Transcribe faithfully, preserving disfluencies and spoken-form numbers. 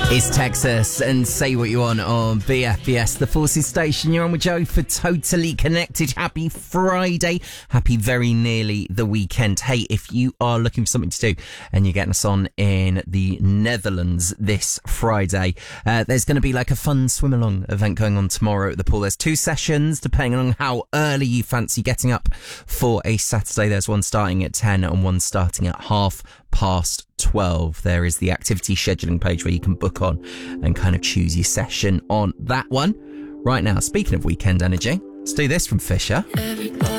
It's Texas and Say What You Want on B F B S, the Forces Station. You're on with Joe for Totally Connected. Happy Friday. Happy very nearly the weekend. Hey, if you are looking for something to do and you're getting us on in the Netherlands this Friday, uh, there's going to be like a fun swim along event going on tomorrow at the pool. There's two sessions depending on how early you fancy getting up for a Saturday. There's one starting at ten and one starting at half past twelve. There is the activity scheduling page where you can book on and kind of choose your session on that one. Right now, speaking of weekend energy, let's do this from Fisher. Everybody